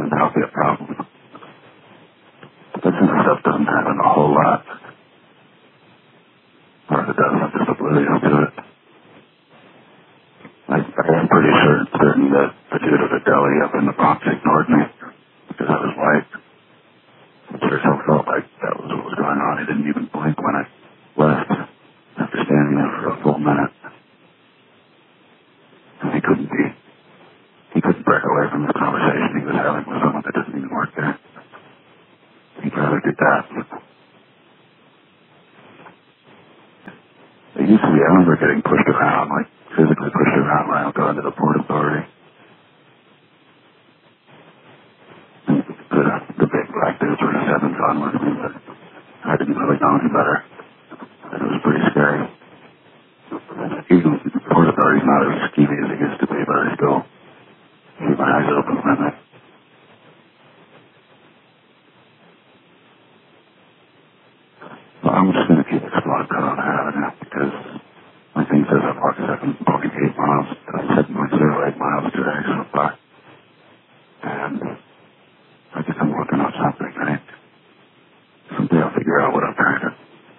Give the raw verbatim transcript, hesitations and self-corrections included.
that'll be a problem. This kind of stuff doesn't happen a whole lot. Or if it does, I'm just oblivious to it. I, I am pretty sure, certain that the dude at the deli up in the Bronx ignored me because I was white. It sure so felt like that was what was going on. He didn't even blink when I left after standing there for a full minute. And he couldn't be, he couldn't break away from the conversation he was having with someone that doesn't even work there. He'd rather do that. It used to be, I remember getting pushed around, like physically pushed around when I would go into the Port Authority. The, the big black dudes were just having fun with me, but I didn't really know any better. And it was pretty scary. Even the Port Authority's not as skeevy as it used to be, but I still